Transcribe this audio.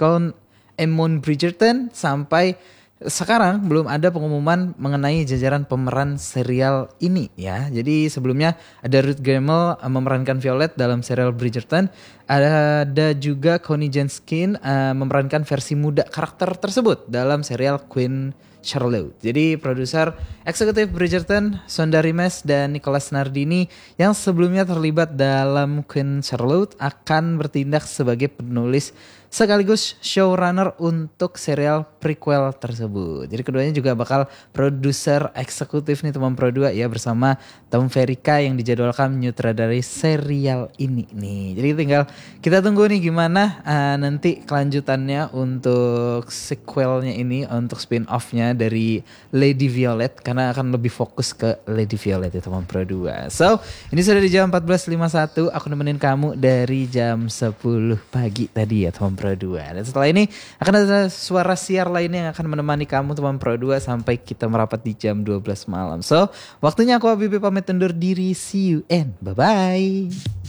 Count Eamon Bridgerton. Sampai sekarang belum ada pengumuman mengenai jajaran pemeran serial ini ya. Jadi sebelumnya ada Ruth Gemmell memerankan Violet dalam serial Bridgerton. Ada juga Connie Jenkin memerankan versi muda karakter tersebut dalam serial Queen Charlotte. Jadi produser eksekutif Bridgerton, Sonda Rhimes dan Nicholas Nardini yang sebelumnya terlibat dalam Queen Charlotte akan bertindak sebagai penulis sekaligus showrunner untuk serial prequel tersebut. Jadi keduanya juga bakal produser eksekutif nih teman Pro 2 ya, bersama Tom Verica yang dijadwalkan menyutradarai serial ini nih. Jadi tinggal kita tunggu nih gimana nanti kelanjutannya untuk sequelnya ini, untuk spin-off-nya dari Lady Violet, karena akan lebih fokus ke Lady Violet ya teman Pro 2. So ini sudah di jam 14.51, aku nemenin kamu dari jam 10 pagi tadi ya teman Pro 2. Dan setelah ini akan ada suara siar lainnya yang akan menemani kamu teman Pro 2 sampai kita merapat di jam 12 malam. So waktunya aku Habibie pamit undur diri, see you and bye bye.